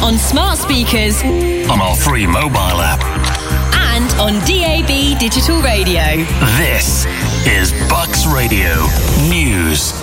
on smart speakers, on our free mobile app, and on DAB digital radio. This is Bucks Radio News.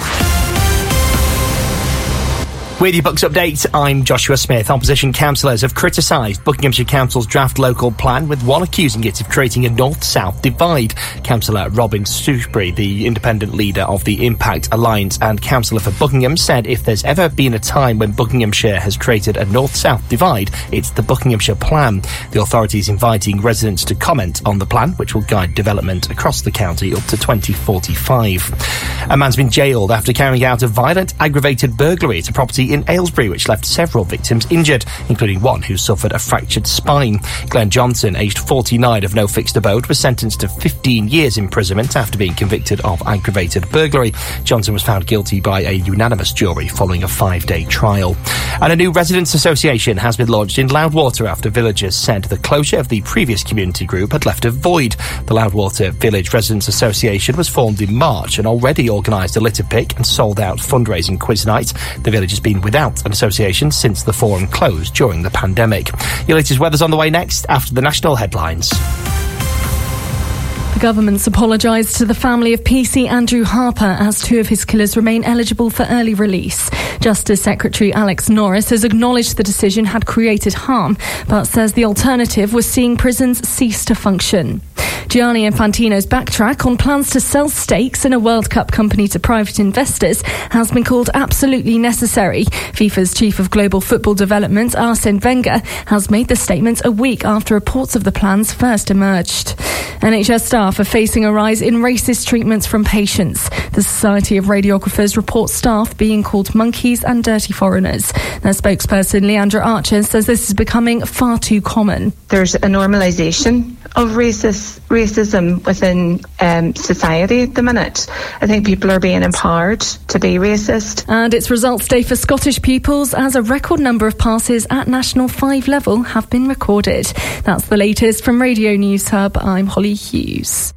With your Bucks update, I'm Joshua Smith. Opposition councillors have criticised Buckinghamshire Council's draft local plan, with one accusing it of creating a north-south divide. Councillor Robin Shrewsbury, the independent leader of the Impact Alliance and councillor for Buckingham, said if there's ever been a time when Buckinghamshire has created a north-south divide, it's the Buckinghamshire plan. The authority is inviting residents to comment on the plan, which will guide development across the county up to 2045. A man's been jailed after carrying out a violent, aggravated burglary at a property in Aylesbury, which left several victims injured, including one who suffered a fractured spine. Glenn Johnson, aged 49 of no fixed abode, was sentenced to 15 years imprisonment after being convicted of aggravated burglary. Johnson was found guilty by a unanimous jury following a 5-day trial. And a new residents' association has been launched in Loudwater after villagers said the closure of the previous community group had left a void. The Loudwater Village Residents Association was formed in March and already organised a litter pick and sold out fundraising quiz night. The village has been without an association since the forum closed during the pandemic. Your latest weather's on the way next after the national headlines. The government's apologised to the family of PC Andrew Harper as two of his killers remain eligible for early release. Justice Secretary Alex Norris has acknowledged the decision had created harm, but says the alternative was seeing prisons cease to function. Gianni Infantino's backtrack on plans to sell stakes in a World Cup company to private investors has been called absolutely necessary. FIFA's Chief of Global Football Development, Arsene Wenger, has made the statement a week after reports of the plans first emerged. NHS staff are facing a rise in racist treatments from patients. The Society of Radiographers reports staff being called monkeys and dirty foreigners. Their spokesperson, Leandra Archer, says this is becoming far too common. There's a normalisation of racism within society at the minute. I think people are being empowered to be racist. And it's results day for Scottish pupils as a record number of passes at National 5 level have been recorded. That's the latest from Radio News Hub. I'm Holly Hughes.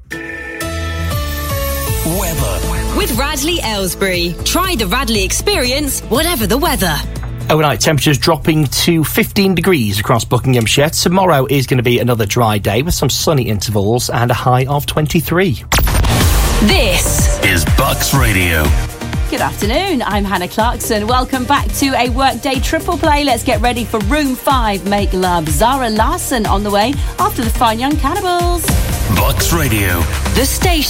Weather. With Radley Aylesbury. Try the Radley experience, whatever the weather. Overnight temperatures dropping to 15 degrees across Buckinghamshire. Tomorrow is going to be another dry day with some sunny intervals and a high of 23. This is Bucks Radio. Good afternoon, I'm Hannah Clarkson. Welcome back to a Workday Triple Play. Let's get ready for Room 5, Make Love. Zara Larsson on the way after the Fine Young Cannibals. Bucks Radio. The station